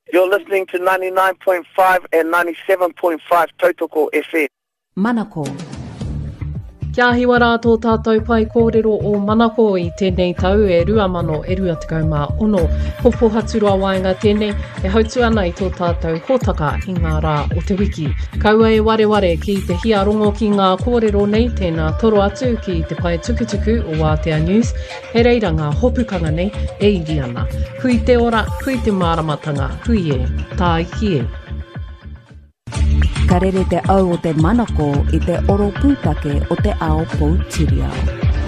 You're listening to 99.5 and 97.5 Tautoko FM. Manako. Kia hiwa rātou tātou pai kōrero o Manako i tēnei tau e 2026 Hofo Haturua Waenga tēnei e hautu ana i tō tātou hōtaka i ngā rā o te wiki. Kaua e wareware ki te hia rongo ki ngā kōrero nei tēnā toro atu ki te pai tukutuku o Wātea News. He reira ngā hopukanga nei e iri ana. Hui te ora, hui te māramatanga, hui e, tā iki e. Ka rere te au o te Manako i te oro pūtake o te ao Poutirihau.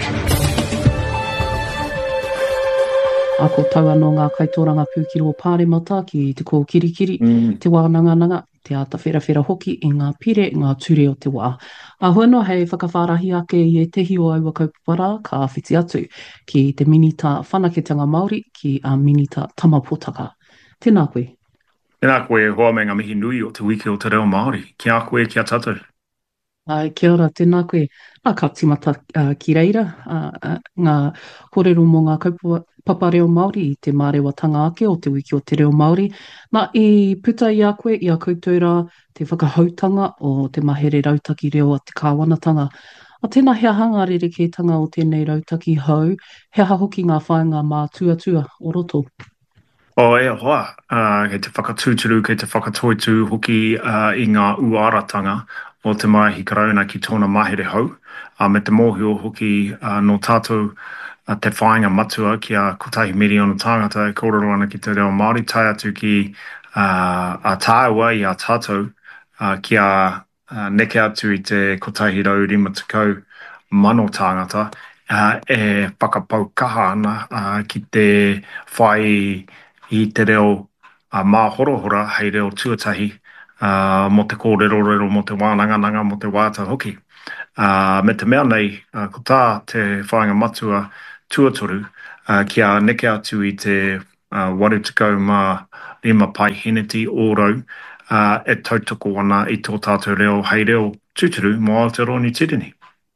Ako tau anō ngā kaitoranga pūkiro pāremata ki te kō kirikiri, te wānanganga, te ata whera hoki i ngā pire, ngā ture o te wā. Ahuano hei whakawhārahi ake i e tehi o aua kaupapara ka whiti atu ki te minita whanaketanga Māori ki a minita tamapotaka. Tēnā koe. Tēnā koe hoa me ngā mihi nui o te wiki o te reo Māori. Kia koe, kia tātou. Kia ora, tēnā koe. Ka timata ki reira. Ngā kōrero mō ngā kaupapa reo Māori i te mārewatanga ake o te wiki o te reo Māori. Nā i puta i a koe i a koutura te whakahautanga o te mahere rautaki reo a te kāwanatanga. A tēnā hea hangarere ketanga o tēnei rautaki hau, hea hoki ngā whāinga mā tuatua o roto. O ea hoa, kei te whakatūturu, kei te whakatoitu hoki i ngā uaratanga o te mahi karauna ki tōna mahere hau. Me te mōhio hoki no tātou te whāinga matua ki a kotahi miliona tāngata e kōrero ana ki te reo Māori, tai atu ki a tāua i a tātou ki a neke atu i te kotahi rau rima tukau mano tāngata e whakapaukaha ana ki te whai i te reo māhorohora hei reo tuatahi mo te kōrero mo te wānanganga mo te wāta hoki. Me te mea nei, ko tā te whāinga matua tuatoru kia neke atu i te warutukau mā rima pai heneti ōrau e tautoko ana i tō tātou reo hei reo tūturu mo Aotearoa Tirini.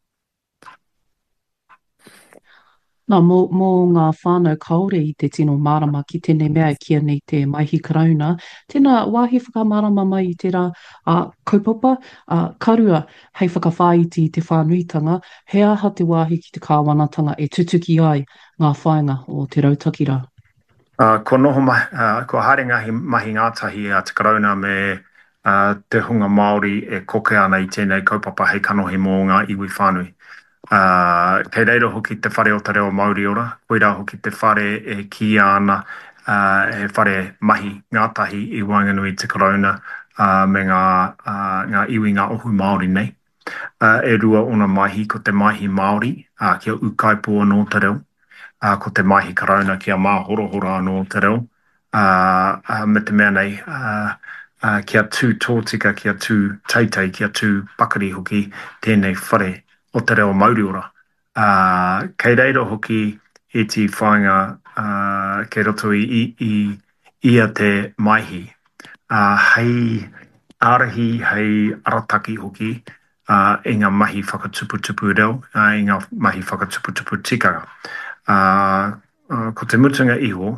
Nā, mō ngā whānau kaore i te tino marama ki tēnei mea kia nei te maihi karauna, tēnā wāhi whakamārama mai i te rā kaupapa, karua hei whakawhāiti i te whānuitanga, he aha te wāhi ki te kāwanatanga e tutuki ai ngā whāinga o te rautaki rā. Ko noho ko haere mahi ngātahi a te karauna me te hunga Māori e koke ana i tēnei kaupapa hei kanohi mō ngā iwi whānui. Kei reira hoki te whare o te reo Māori ora, koira hoki te whare e ki ana he whare mahi ngātahi i Wainganui te karauna me ngā iwi ngā ohu Māori nei. E rua ona mahi ko te mahi Māori kia ukaipoa no te reo, ko te mahi karauna kia māhorohora no te reo, me te mea nei kia tū tōtika, kia tū teitei, kia tū pakari hoki tēnei whare o te reo Māoriora. Kei reira hoki e ti whāinga kei roto ia te maihi. Hei arahi, hei arataki hoki i ngā mahi whakatuputupu reo, i ngā mahi whakatuputupu tikanga. Ko te mutunga iho,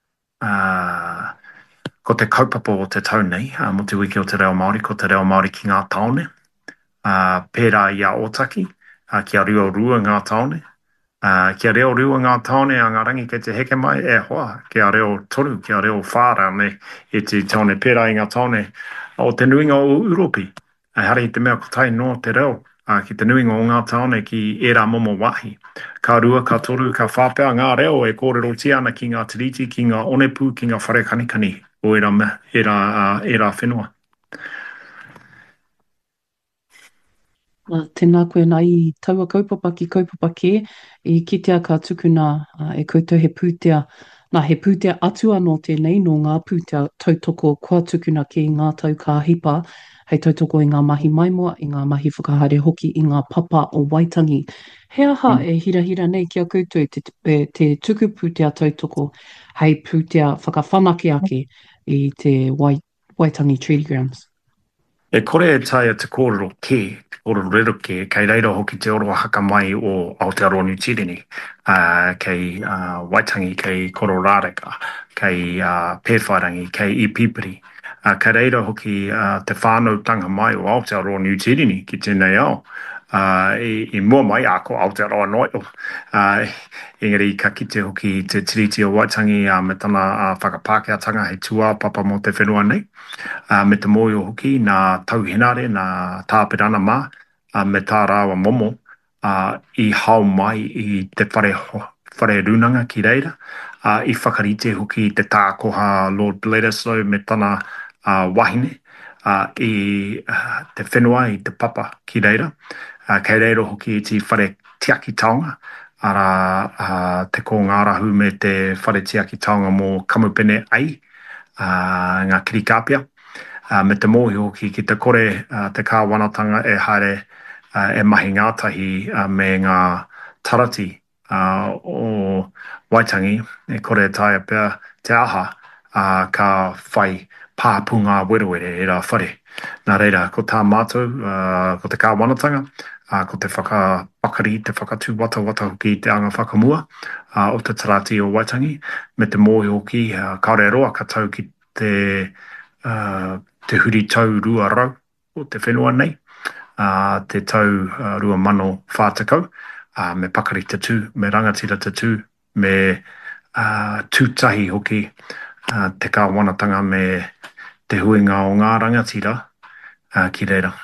ko te kaupapa o te tau nei, mo te wiki o te reo Māori, ko te reo Māori ki ngā taone, pērā ia otaki, kia reo rua ngā taone, kia reo rua ngā taone a ngā rangi kei te heke mai e hoa, kia reo toru, kia reo whāra me i te taone pērā i ngā taone o te nuinga o Uropi. Hare i te mea kotai no te reo, ki te nuinga o ngā taone ki era momo wahi. Ka rua, ka toru, ka whāpea ngā reo e kōrero ti ana ki ngā tiriti, ki ngā onepu, ki ngā whare kanikani o era whenua. Tēnā koe nā i taua kaupapa ki kaupapa ke, i kitea ka tukuna e koutou he pūtea, nā he pūtea atua no tēnei, no ngā pūtea tautoko kua tukuna ki ngā tau ka hipa, hei tautoko i ngā mahi maimoa, i ngā mahi whakahare hoki, i ngā papa o Waitangi. He aha e hira nei kia koutou te tuku pūtea tautoko, hei pūtea whakawhanake ake i te Waitangi Treaty Grounds. E kore e taia te kōrero te kōrero rero kei reira hoki te oro haka mai o Aotearoa New Zealand, kei Waitangi, kei Kororareka, kei Pēwhairangi, kei Ipipiri. Kei reira hoki te whānau tanga mai o Aotearoa New Zealand ki tēnei ao. I mua mai a ko Aotearoa noi o. Engari ka kite hoki te tiriti o Waitangi me tana whakapākeatanga he tua papa mo te whenua nei. Me te moio hoki nā tauhenare, nā tāpirana mā, me tā rāwa momo i hau mai i te whare runanga ki reira, i whakarite hoki te tākoha Lord Bledisloe me tana wahine, i te whenua i te papa ki reira, kei reira hoki i te whare tiaki taonga, ara te ko ngārahu me te whare tiaki taonga mō kamupene ai, ngā kirikāpia. Me te mōhi hoki ki te kore te kāwanatanga e haere e mahi ngātahi me ngā tarati o Waitangi e kore taia pia te aha ka whai pāpunga werewere e rā whare. Nā reira, ko tā mātou, ko te kāwanatanga, ko te whakapakari, te whakatū wata hoki te anga whakamua o te tarati o Waitangi, me te mōhi hoki kaore roa ka tau ki te huri tau rua rau o te whenua nei, te tau rua mano whātakau, me pakari te tū, me rangatira te tū, me tūtahi hoki te kāwanatanga me te huinga o ngā rangatira ki reira.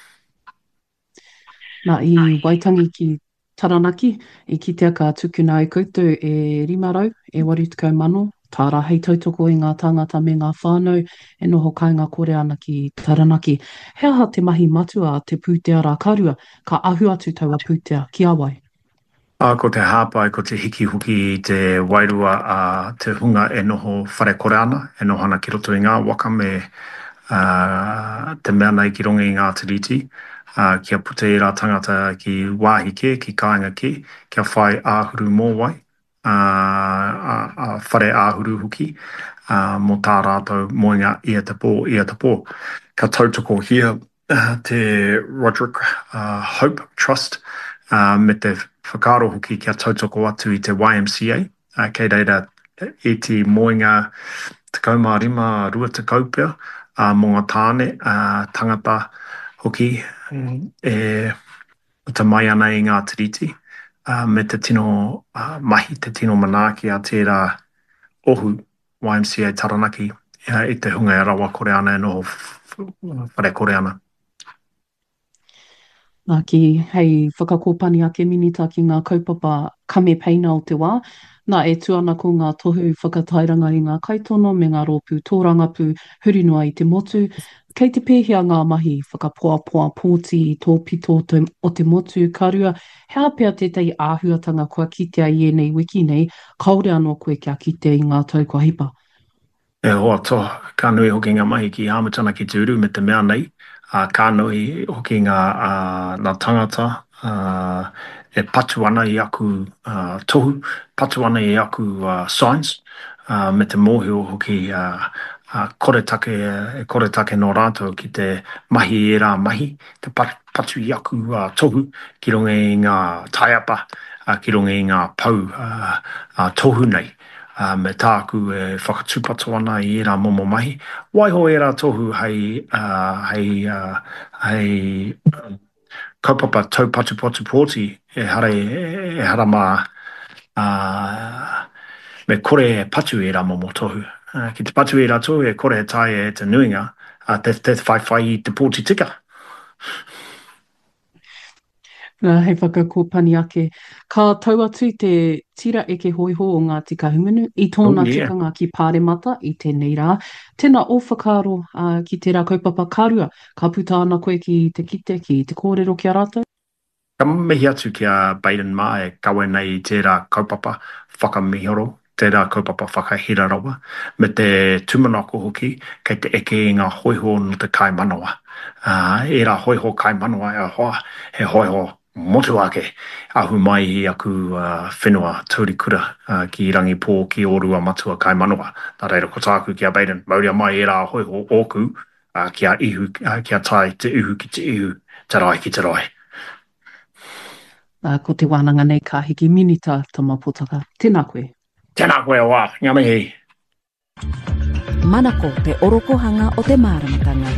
Nā i Waitangi ki Taranaki, i kitea ka tukuna i koutou e 5 e 80 mano, tā rā hei tautoko i ngā tāngata me ngā whānau e noho kāinga kore ana ki Taranaki. He aha te mahi matua te pūtea rā karua, ka ahu atu taua pūtea ki awai? Ko te hāpai, ko te hiki huki i te wairua te hunga e noho whare kore ana, e noho ana ki roto i ngā waka me te mea nei ki rongi i ngā tiriti, kia pute i rā tangata ki wāhi ke, ki kāinga ke, kia whai āhuru mō wai, whare āhuru huki, mō tā rātou moinga ia te pō. Ka tautoko hia te Roderick Hope Trust, me te whakaro hoki kia tautoko atu i te YMCA, kei reira i te moinga te kaumārima rua te kaupea, mō ngā tāne tangata hoki e ta mai ana i ngā tiriti, me te tino mahi, te tino manaaki a tērā ohu YMCA Taranaki i te hunga e rawa kore ana e noho whare kore ana. Nā ki hei whakakōpani ake minita ki ngā kaupapa kame peina o te wā, nā e tuana ko ngā tohu whakatairanga i ngā kaitono me ngā rōpū tōrangapū hurinua i te motu. Kei te pēhea ngā mahi whakapoapoa pōti i tō pito o te motu karua, hea pea tētai āhuatanga kua kitea i enei wiki nei, kaore anō koe kia kitea i ngā tau kua hipa. E hoa toa, ka nui hoki ngā mahi ki Āmatana ki te uru me te mea nei, ka nui hoki ngā tangata e patu ana i aku tohu, patu ana i aku science, me te mōhio hoki kore take no rātou ki te mahi e rā mahi, te patu i aku tohu, ki ronga i ngā taiapa, ki ronga i ngā pau tohu nei. Me tāku e whakatūpato ana i era momo mahi. Waiho e rā tohu hei kaupapa tau patu pōti e hara mā me kore patu e rā momo tohu. Ki te patu e rā tohu e kore tai e te nuinga, te whai i te pōti tika. Nā hei whakakōpani ake. Ka tau atu te tira eke hoiho o ngā tika humunu i tōna tikanga ki Pāremata i tēnei rā. Tēnā o whakaro ki tērā kaupapa karua, ka puta ana koe ki te kite, ki te kōrero ki a rātou? Ka mihi atu ki a Baden mā e kawe nei tērā kaupapa whakamihoro, tērā kaupapa whakahira rawa, me te tumanako hoki, kei te eke i ngā hoiho no te kaimanawa. E rā hoiho kaimanawa e hoa, he hoiho motu ake, ahu mai i aku whenua taurikura ki rangi pō ki orua matua kaimanawa. Tā reira ko tāku ki a Baden, mauria mai e rā hoiho oku, kia tai te ihu ki te ihu, te rai ki te rai. Ko te wānanga nei ka hiki minita tama potaka. Tēnā koe. Tēnā koe wā, ngā mihi. Manako te orokohanga o te māramatanga.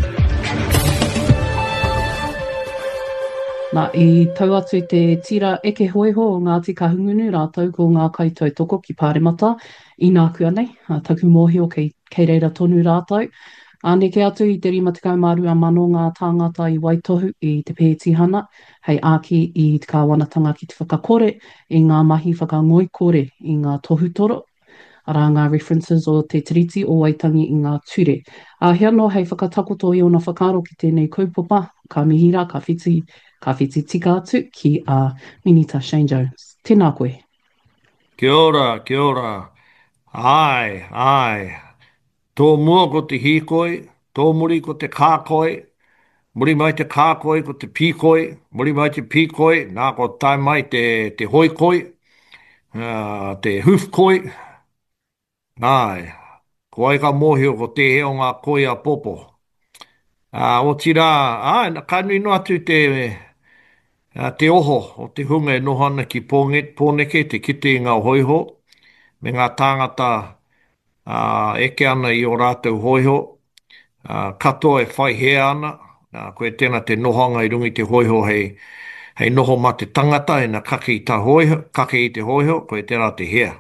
Nā, i tau atu te tira eke hoeho o Ngāti Kahungunu rātou ko ngā kaitou toko ki Pāremata i nā kua nei, taku mōhio kei reira tonu rātou. Aneke atu i te rima tekau marua mano ngā tāngata i Waitohu i te pētihana, hei āki i te kāwanatanga ki te whakakore, i ngā mahi whakangoikore i ngā tohutoro, ara ngā references o te tiriti o Waitangi i ngā ture. Hea no hei whakatakoto i ona whakaro ki tēnei kaupapa, ka mihira, ka whiti tika atu ki a Minita Shane Jones. Tēnā koe. Kia ora, kia ora. Ai, ai. Tō mua ko te hīkoi, tō muri ko te kākoi, muri mai te kākoi ko te pīkoi, muri mai te pīkoi, nā ko tai mai te hoikoi, te hufkoi. Ai, ko ai ka mōhio ko te heo ngā koi a popo. O tira, ka nui no atu te oho o te hunga e noho ana ki pōneke, te kite i ngā hoiho, me ngā tāngata eke ana i o rātou hoiho, katoa e whai hea ana, koe tēnā te nohanga i rungi te hoiho hei noho ma te tangata, e na kake i te hoiho, koe tēnā te hea.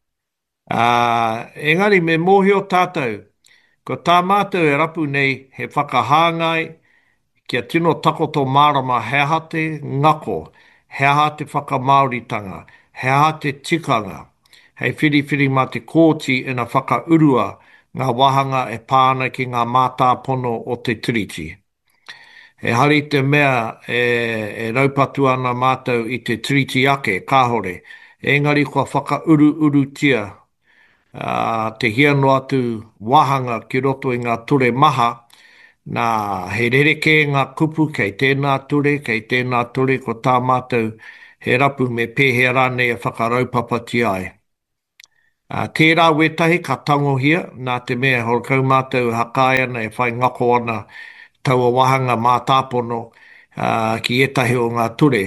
Engari me mōhio tātou, ko tā mātou e rapu nei he whakahāngai, kia tino takoto mārama hea te ngako, hea te whakamauritanga, hea te tikanga, hei whiriwhiri mā te kōti ina whakaurua ngā wahanga e pāna ki ngā mātāpono o te tiriti. E hari te mea e raupatu ana mātou i te tiriti ake, kāhore, engari kua whakauru tia te hiano atu wahanga ki roto i ngā ture maha, nā he rereke ngā kupu kei tēnā ture, ko tā mātou he rapu me pēhea rānei e whakaraupapa ti ai. Tērā wetahi ka tangohia, nā te mea horkau mātou hakai ana e whai ngako ana taua wahanga mātāpono ki etahi o ngā ture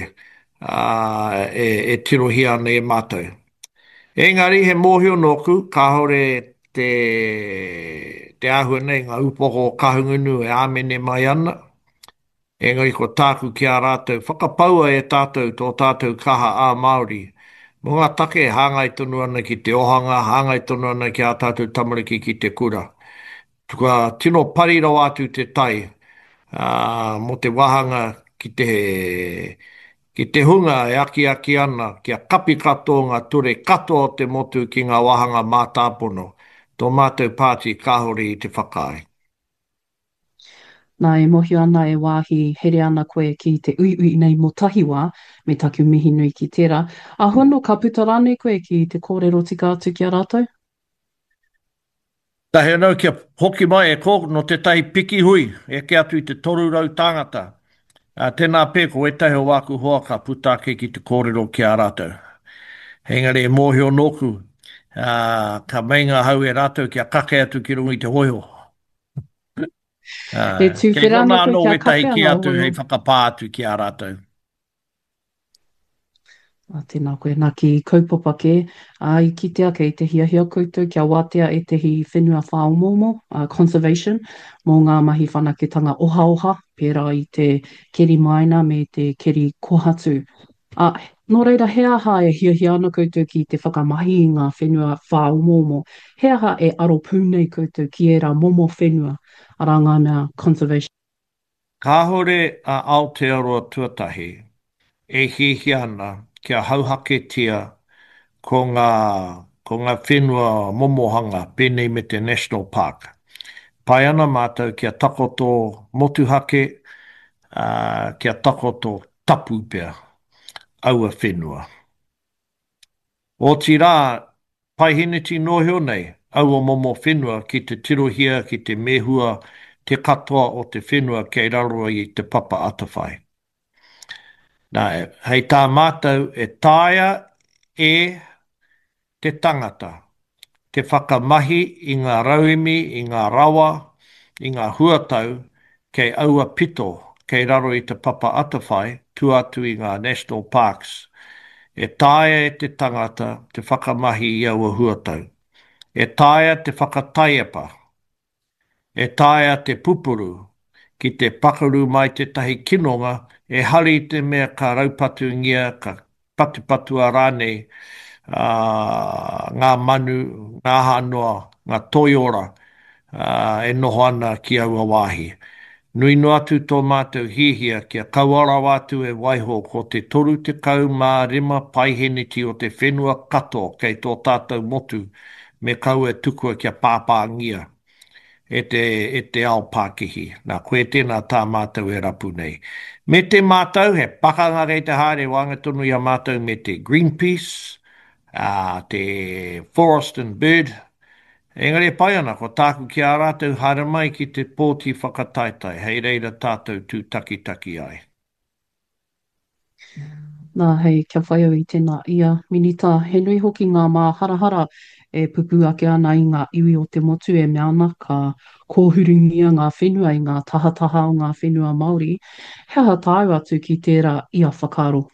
e tirohia ana e mātou. Engari he mōhio noku, ka hore te ahua nei ngā upoko o kahungunu e āmene mai ana. Engari ko tāku ki a rātou, whakapaua e tātou tō tātou kaha a Māori. Mo ngā take hāngai tonu ana ki te ohanga, hāngai tonu ana ki a tātou tamariki ki te kura. Tukua tino parirau atu te tai mo te wahanga ki te hunga e aki ana, kia kapi katoa ngā ture katoa o te motu ki ngā wahanga mātāpono. Tō mātou pāti kāhori i te whakaai. Nā e mohi ana e wāhi here ana koe ki te ui nei mo tahiwa, me taku mihi nui ki tērā. A hono ka puta rānei koe ki te kōrero tika atu ki a rātou? Tahi anau kia hoki mai e kō no te tahi piki hui, e ke atu i te toru rau tāngata. Tēnā pēko e tahi o wāku hoa ka puta ke ki te kōrero ki a rātou. Engari e mōhio nōku, ka meinga hau e rātou kia kake atu ki rungi te hoiho. Kei kona anō e tahi ki atu hei whakapā atu ki a rātou. Tēnā koe, nā ki kaupapa ke, i kitea kei te hiahia koutou kia wātea e te hi whenua whaomomo, conservation, mō ngā mahi whanaketanga oha, pērā i te keri maina me te keri kohatu. Nō reira, he aha e hiahia ana koutou ki te whakamahi i ngā whenua whaomomo, he aha e aro pūnei koutou ki e rā momo whenua, ara ngā mea conservation. Kāhore a Aotearoa tuatahi, e hihi ana kia hauhaketia ko ngā whenua momohanga pēnei me te National Park. Pai ana mātou kia takoto motuhake, kia takoto tapu pia, aua whenua. O tira, pai hiniti nohio nei, aua momo whenua ki te tirohia, ki te mehua, te katoa o te whenua kei raroa i te papa atawhai. Nā, hei tā mātou e tāia e te tangata, te whakamahi i ngā rauemi, i ngā rawa, i ngā huatau kei aua pito kei raro i te papa atawhai tu atu i ngā National Parks. E taia e te tangata te whakamahi i aua huatau. E taia te whakataiapa. E taia te pupuru ki te pakaru mai te tahi kinonga e hari te mea ka raupatu ngia, ka patupatua rānei ngā manu, ngā hanoa, ngā toiora e noho ana ki aua wāhi. Nui no atu tō mātou hihia kia kauara wātu e waiho ko te toru te kau mā rima paiheniti o te whenua kato kei tō tātou motu me kau e tukua kia pāpāngia e te ao Pākihi. Nā koe tēnā tā mātou e rapu nei. Me te mātou he pakanga rei te haere wangatonu i a mātou me te Greenpeace, te Forest and Bird. Engari pai ana, ko tāku ki a rātou hara mai ki te pōti whakataitai. Hei reira tātou tū taki ai. Nā hei, kia whai au i tēnā ia. Minita, he nui hoki ngā mā harahara e pupu ake ana i ngā iwi o te motu e mea ana ka kōhuringia ngā whenua i ngā tahataha o ngā whenua Māori. He aha tāu atu ki tērā ia whakaro?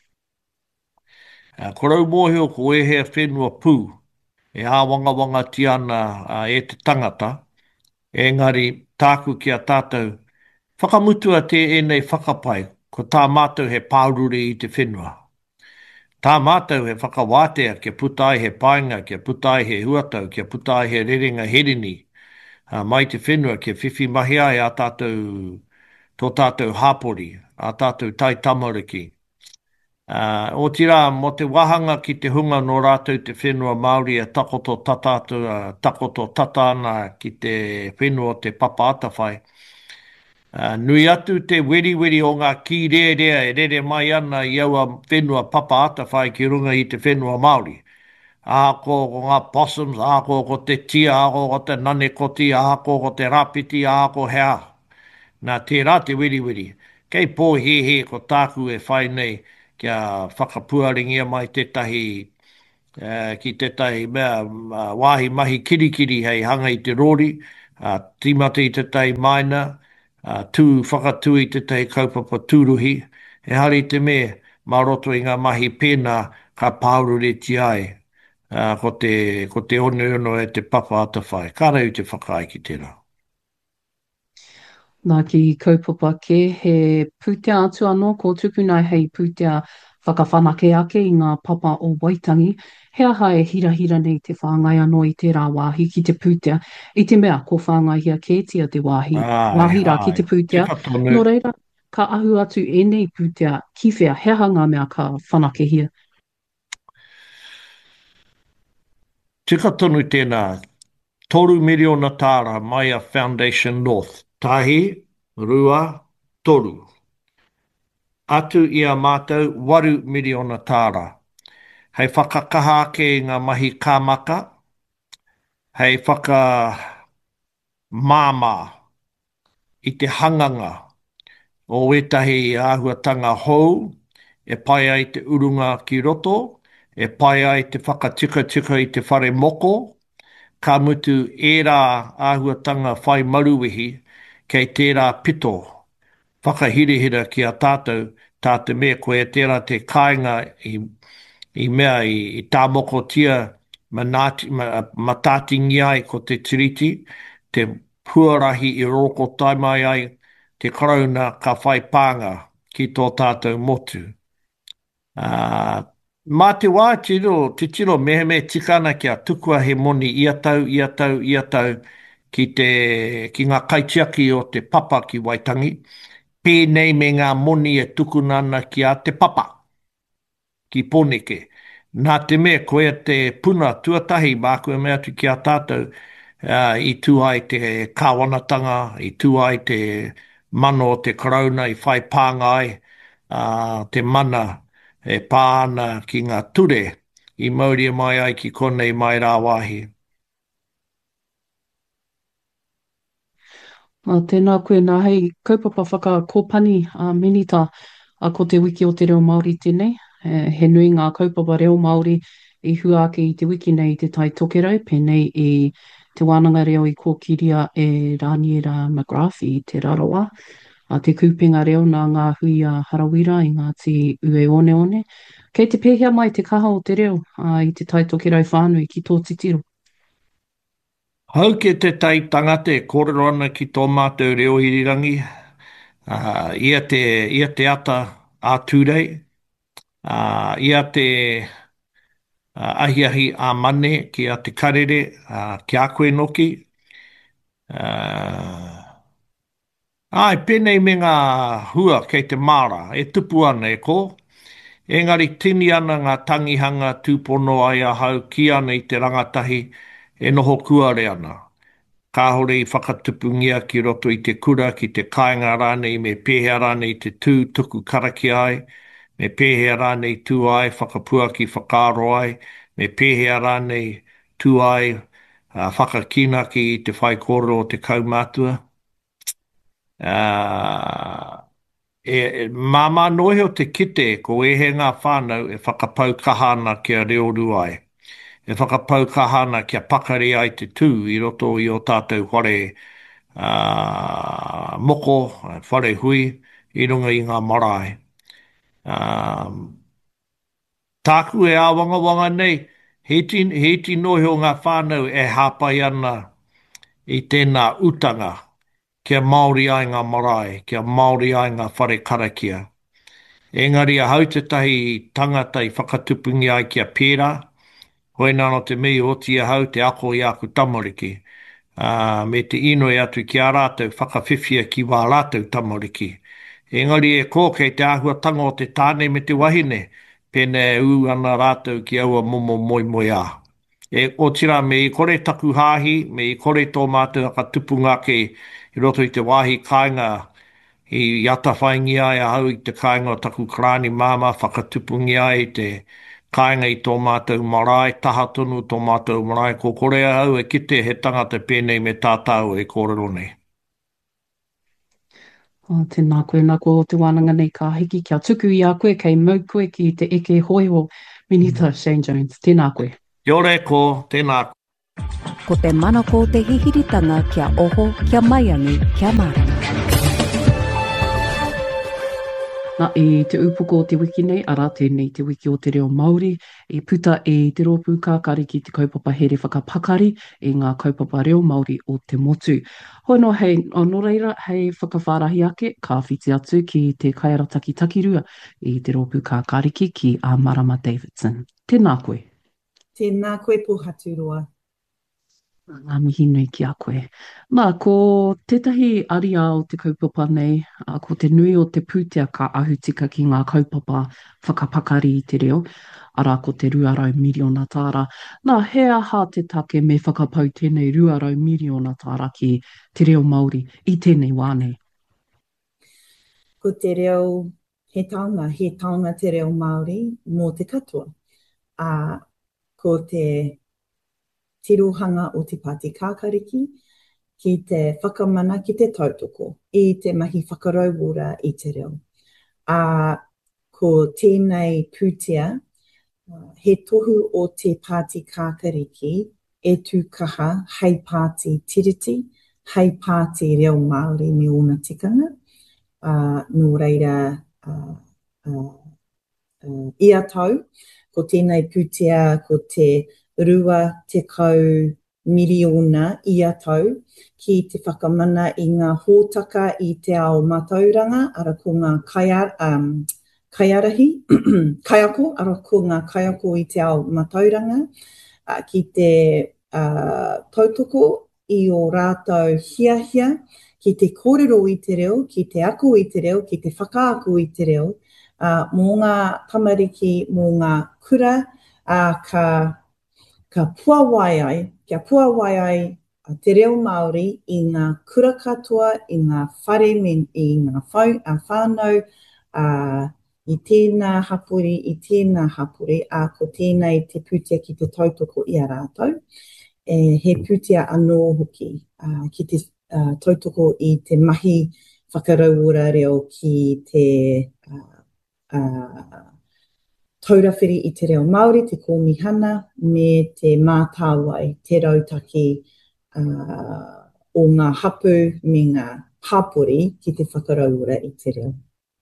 Korau mōhio ko e hea whenua pū. E āwangawanga ti ana e te tangata. Engari, tāku ki a tātou whakamutua te enei whakapai, ko tā mātou he pāururi i te whenua. Tā mātou he whakawātea kia putai he painga, kia putai he huatau, kia putai he rerenga herini. Mai te whenua kia whiwhi mahi ai a tātou, tō tātou hāpori, a tātou tai tamariki. O tira, mo te wahanga ki te hunga no rātou te whenua Māori e takoto tata ana ki te whenua te papa atawhai. Nui atu te weri o ngā ki rea e rere mai ana i aua whenua papa atawhai ki runga i te whenua Māori. Ako ko ngā possums, ako ko te tia, ako ko te nanekoti, ako ko te rapiti, ako hea. Nā tērā te weri. Kei pō he ko tāku e whai nei kia whakapuaringia mai tētahi ki tētahi mea wāhi mahi kirikiri hei hanga i te rori, timata i tētahi maina, whakatui tētahi kaupapa tūruhi, he hari te me maroto i ngā mahi pēnā ka pāurure ti ai ko te ono e te papa atawhai. Kārau te whakaai ki tērā. Nā ki kaupapa ke, he pūtea atu anō, ko tukunai hei pūtea whakawhanake ake i ngā papa o Waitangi. He aha e hira nei te whāngai anō i tērā wāhi ki te pūtea. I te mea, ko whāngai hia kētia te wāhi. Wāhira ki te pūtea. Nō reira, ka ahu atu e nei pūtea ki whea, he aha ngā mea ka whanake hia. Tika tonu tēnā, 3 miliona tāra Maya Foundation North. Tahi, rua, toru. Atu i a mātou 8 miliona tāra. Hei whakakaha ake i ngā mahi kāmaka. Hei whaka māmā i te hanganga o wetahi āhuatanga hou, e pai ai te urunga ki roto, e pai ai te whakatika i te whare moko, ka mutu ērā āhuatanga whai maruwihi, kei tērā pito, whakahirihira ki a tātou mea koe tērā te kāinga i mea i tā moko tia matātingi ai ko te tiriti, te puarahi i roko taimai ai, te karauna ka whai pānga ki tō tātou motu. Mā te wā te tiro meheme tikana kia tukua he moni ia tau ki ngā kaitiaki o te papa ki Waitangi, pēnei me ngā moni e tukunana ki a te papa, ki Poneke. Nā te mea koe te puna tuatahi mākua mea tu ki a tātou i tū ai te kāwanatanga, i tū ai te mano o te karauna, i whai pānga ai, te mana e pāna ki ngā ture, i mauria mai ai ki konei mai rā wāhi. Tēnā koe nā hei kaupapa whakakōpani minita ko te wiki o te reo Māori tēnei. He nui ngā kaupapa reo Māori i hua ake i te wiki nei te tai tokerau, pēnei i te wānanga reo i kōkiria e Raniera McGrath i te raroa. Te kūpinga reo nā ngā hui a Harawira i ngā ti ue one one. Kei te pēhea mai te kaha o te reo i te taitoke rau whānui ki tō titiro. Hau ke te tai tangate kōrero ana ki tō mātou reo hirirangi. Ia te ata a tūrei. Ia te ahiahi a mane ki a te karere ki a koe noki. Pēnei me ngā hua kei te māra, e tupu ana e ko. Engari tini ana ngā tangihanga tūpono ai a hau ki ana i te rangatahi e noho kuare ana. Kāhore i whakatupungia ki roto i te kura, ki te kāinga rānei me pēhea rānei te tū tuku karaki ai, me pēhea rānei tū ai, whakapua ki whakaaro ai, me pēhea rānei tū ai, whakakina ki te whai kōrero o te kaumātua. Māma noe o te kite ko e he ngā whānau e whakapau kahana kia reo ruai. E whakapau kahana kia pakari ai te tū i roto i o tātou whare moko, whare hui, i runga i ngā marae. Tāku e āwanga nei, he tino o ngā whānau e hāpai ana i tēnā utanga, kia Māori ai ngā marae, kia Māori ai ngā whare karakia. Engari a hau te tahi tangata i whakatupungi ai kia pērā, hoi nā no te mei o tia hau te ako i aku tamariki. Me te ino e atu ki a rātou whakawhiwhia ki wā rātou tamariki. Engari e kō kei te āhuatanga o te tāne me te wahine, pēnei u ana rātou ki aua momo moi moi a. E o tira me i kore taku hāhi, me i kore tō mātou aka tupu ngake i roto i te wāhi kāinga i ata whaingi ai a hau i te kāinga o taku krāni māma, whakatupungi ai i te kāinga i tō mātou marae, taha tonu tō mātou marae, ko korea hau e kite he tangata pēnei me tātau e kōrero nei. Tēnā koe, nā ko te wānanga nei ka hiki kia tuku i a koe, kei mau koe ki te eke hoi o Minita Shane Jones. Tēnā koe. Iore ko, tēnā koe. Ko te manako te hihiritanga kia oho, kia maiangi, kia marama. Nā, i te upoko o te wiki nei, ara tēnei te wiki o te reo Māori, i puta e te rōpū kākari ki te kaupapa here whakapakari i ngā kaupapa reo Māori o te motu. Hoi no hei, no reira, hei whakawhārahi ake, ka whiti atu ki te kaiarataki takirua i te rōpū kākariki ki a Marama Davidson. Tēnā koe. Tēnā koe Pōhaturoa. Ngā mihi nui ki a koe. Nā, ko tētahi aria o te kaupapa nei, ko te nui o te pūtea ka ahutika ki ngā kaupapa whakapakari i te reo, ara ko te 200 miliona tāra. Nā, he aha te take me whakapau tēnei 200 miliona tāra ki te reo Māori i tēnei wāne? Ko te reo, he taonga te reo Māori mō te katoa. Ko te tirohanga o te Pāti Kākariki, ki te whakamana ki te tautoko, i te mahi whakarauora i te reo. Ko tēnei pūtea, he tohu o te Pāti Kākariki e tūkaha hei Pāti Tiriti, hei Pāti Reo Māori me ona tikanga. Nō reira ia tau, ko tēnei pūtea, ko te 2 miliona ia tau ki te whakamana i ngā hōtaka i te ao matauranga, ara ko ngā kaiarahi, kaiako, ara ko ngā kaiako i te ao matauranga, ki te tautoko i o rātou hiahia, ki te kōrero i te reo, ki te ako i te reo, ki te whakaako i te reo, mō ngā tamariki, mō ngā kura, ka puawai ai, kia puawai ai te reo Māori i ngā kura katoa, i ngā whare, i ngā whānau, i tēnā hapuri, ko tēnei te pūtea ki te tautoko i a rātou. He pūtea anō hoki ki te tautoko i te mahi whakarauora reo ki te taurawhiri i te reo Māori, te kōmihana, me te mātāwai, te rautaki o ngā hapu me ngā hapori ki te whakaraura i te reo.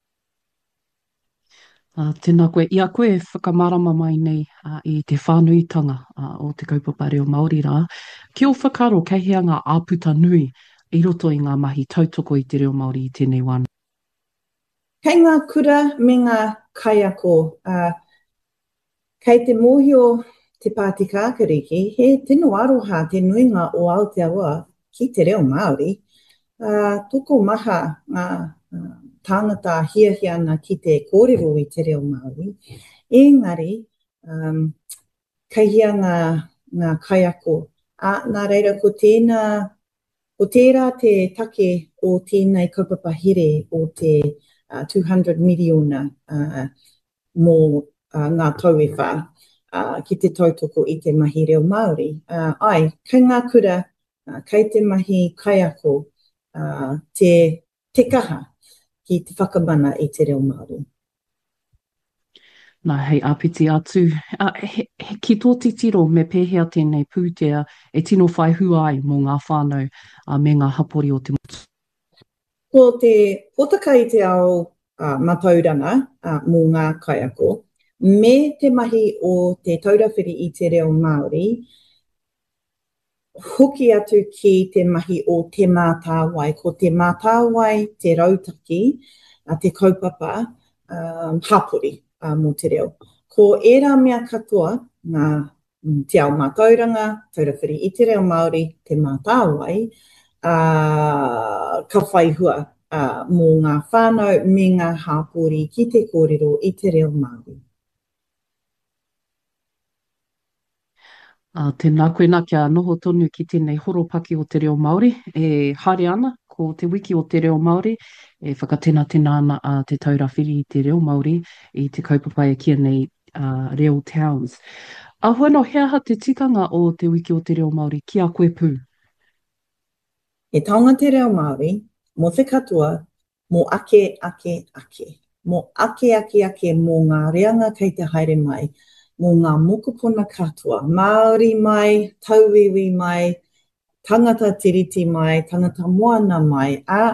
Tēnā koe, ia koe whakamārama mai nei i te whānuitanga o te kaupapa reo Māori rā. Kia o whakaro kei hea ngā āputa nui i roto i ngā mahi tautoko i te reo Māori i tēnei wāna. Kei ngā kura me ngā kaiako, kei te mōhio te Pāti Kākariki, he tino aroha te nuinga o Aotearoa ki te reo Māori. Toko maha ngā tāngata hiahiana ki te kōrero i te reo Māori. Engari, kei hea ngā kaiako. Nā reira, ko tērā te take o tēnei kaupapa here o te 200 miliona mō ngā tauwhā ki te tautoko i te mahi reo Māori. Kei ngā kura, kei te mahi kaiako, te kaha ki te whakamana i te reo Māori. Nā, hei āpiti atu. Ki tō titiro me pēhea tēnei pūtea e tino whai hua ai mō ngā whānau me ngā hapori o te motu. Ko te potaka i te ao matauranga mō ngā kaiako, me te mahi o te taurawhiri i te reo Māori, hoki atu ki te mahi o te mātāwai. Ko te mātāwai, te rautaki, te kaupapa, hapori mō te reo. Ko ērā mea katoa, te ao mātauranga, taurawhiri i te reo Māori, te mātāwai, ka whaihua mō ngā whānau me ngā hapori ki te kōrero i te reo Māori. Tēnā koe nā kia noho tonu ki tēnei horopaki o te reo Māori. E haere ana ko te wiki o te reo Māori. E whakatena ana te taurawhiri i te reo Māori i te kaupapa e kia nei reo towns. Hoano, hea ha te tikanga o te wiki o te reo Māori ki a koe pū? E taonga te reo Māori, mo te katoa, mo ake. Mo ake mō ngā reanga kei te haere mai, mō ngā mokopuna katoa, Māori mai, tauiwi mai, tangata tiriti mai, tangata moana mai,